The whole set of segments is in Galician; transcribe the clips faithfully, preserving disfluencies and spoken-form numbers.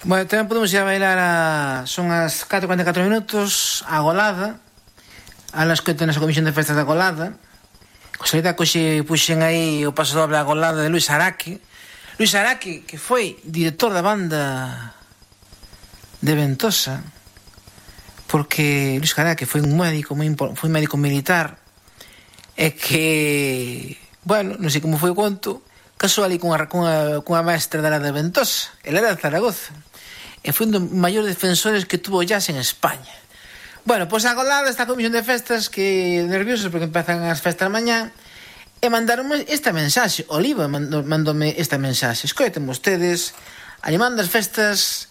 Bueno, tamén podemos ir a bailar a... Son as catro e cuarenta e catro minutos, a Golada, a las que ten a Comisión de Festas da Golada. O salita coxe puxen aí o paso doble a Golada de Luis Araque. Luis Araque, que foi director da banda de Ventosa, porque Luis Araque foi un médico moi foi médico militar, e que, bueno, non sei como foi o conto, casou ali cunha, cunha, cunha mestra da de Ventosa. Ele era de Zaragoza e foi un dos maiores defensores que tuvo jazz en España. Bueno, pois a Golada esta comisión de festas, que nerviosos porque empezan as festas mañá, e mandaronme esta mensaxe. Oliva mandoume esta mensaxe. Escoiten vostedes, animando as festas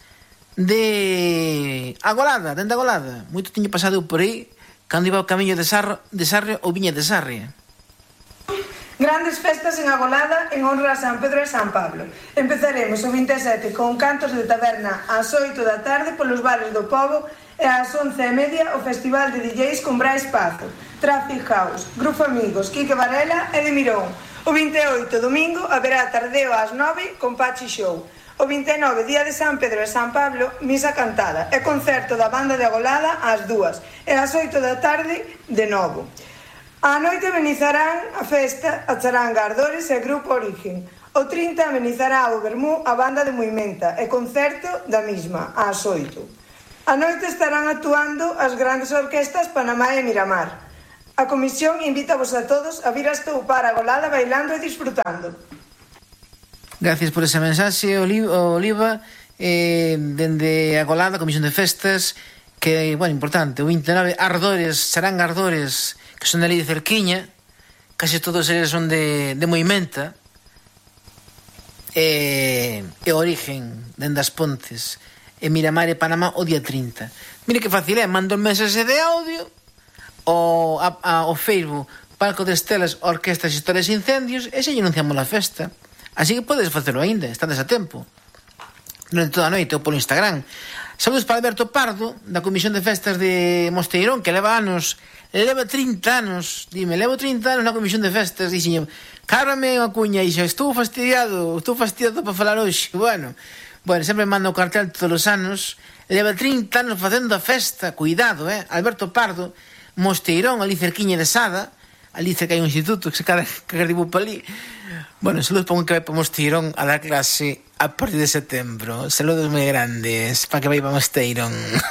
de a Golada, dentro da Golada. Moito tiño pasado por aí cando iba ao camiño de Sarre, de Sarre ou viña de Sarre. Grandes festas en Agolada en honra a San Pedro e San Pablo. Empezaremos o vinte e sete con cantos de taberna ás oito da tarde polos bares do Pobo e ás once e media o festival de D Js con Brais Pazo, Traffic House, Grupo Amigos, Quique Varela e de Mirón. O vinte e oito, domingo, haberá tardeo ás nove con Pachi Show. O vinte e nove, día de San Pedro e San Pablo, misa cantada e concerto da banda de Agolada ás dúas e ás oito da tarde de novo. A noite amenizarán a festa a Charanga Ardores e Grupo Origen. O trinta amenizará o Vermú a banda de Moimenta e concerto da mesma, ás oito. A noite estarán actuando as grandes orquestas Panamá e Miramar. A comisión invita vos a todos a vir a estoupar a Golada bailando e disfrutando. Gracias por esa mensaxe, Oliva, eh, dende a Golada, Comisión de Festas, que, bueno, importante, o vinte e nove, Ardores, Charanga Ardores, que son ali de cerquiña, case todos eles son de, de Moimenta, e, e Origen, dende as Pontes, e Miramar e Panamá o día trinta. Mire que fácil é, mando un mensaxe de audio ao, a, a, ao Facebook, Palco de Estelas, Orquestas, Historias e Incendios, e se anunciamos a festa. Así que podes facelo aínda, estades a tempo, durante toda a noite, ou polo Instagram. Saludos para Alberto Pardo, da Comisión de Festas de Mosteirón, que leva anos, leva trinta anos, dime, levo trinta anos na Comisión de Festas, dixen, cárame unha cuña, e xa, estou fastidiado, estou fastidiado para falar hoxe. Bueno, bueno, sempre mando o cartel todos os anos, leva trinta anos facendo a festa, cuidado, eh, Alberto Pardo, Mosteirón, ali cerquiña de Sada, ali cerca hai un instituto que se cada que arribou para ali. Bueno, saludos para un que vai para Mosteirón a dar clase a partir de setembro. Saludos moi grandes para que vai para Mosteirón.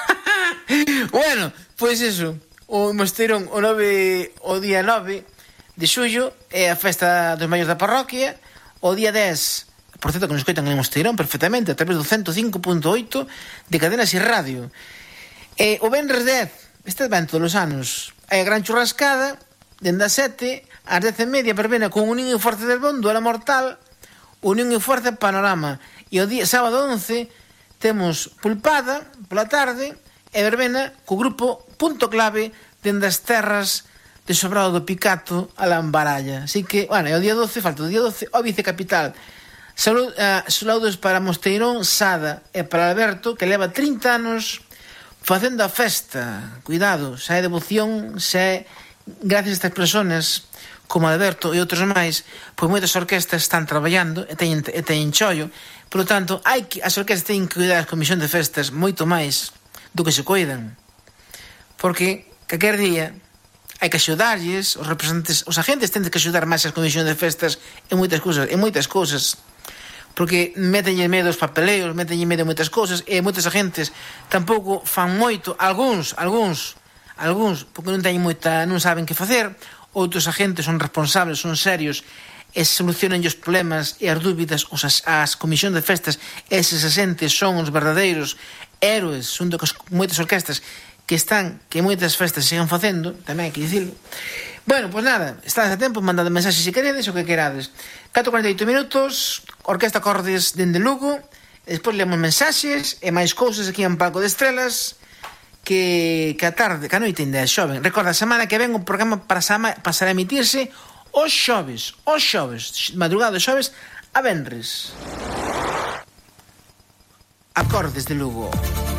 Bueno, pois pues eso, o Mosteirón o nove, o día nove de xullo é a festa dos maiores da parroquia. O día dez, por certo que nos escoitan en Mosteirón perfectamente a través do ciento cinco punto oito de Cadenas e Radio. E o venres dez, este ven todos os anos, hai a gran churrascada dende as sete ás dez e media, verbena con Unión e Forza del Bon, Duela Mortal, Unión e Forza Panorama. E o día sábado once temos pulpada pola tarde e verbena co grupo Punto Clave dende as terras de Sobrado do Picato a Lambaralla. Así que, bueno, e o día doce, falta o día doce, o Vicecapital. Salud, uh, saludos para Mosteirón, Sada e para Alberto, que leva trinta anos facendo a festa. Cuidado, xa é devoción, xa é gracias a estas personas como Alberto e outros máis, pois moitas orquestas están traballando e teñen, e teñen chollo. Por lo tanto, hai que, as orquestas teñen que cuidar as comisión de festas moito máis do que se cuidan, porque calquer día hai que axudarlles, os representantes, os agentes tenden que axudar máis as comisións de festas en moitas cousas, en moitas cousas, porque metenlle medo os papeleos, metenlle medo moitas cousas, e moitos agentes tampouco fan moito, algúns, algúns, algúns, porque non teñen moita, non saben que facer. Outros agentes son responsables, son serios e solucionan os problemas e as dúbidas os as, as comisións de festas. Eses agentes son os verdadeiros héroes, son do que moitas orquestas que están, que moitas festas sigan facendo, tamén hai que dicirlo. Bueno, pois pues nada, estás a tempo, mandade mensaxes se queredes o que querades. catro e cuarenta e oito minutos, Orquesta Acordes dende Lugo, e despois leamos mensaxes e máis cousas aquí en Palco de Estrelas, que, que a tarde, que a noite ainda é xoven. Recorda, a semana que ven o programa pasará, pasará a emitirse os xoves, os xoves, madrugada dos xoves a venres. Acordes de Lugo.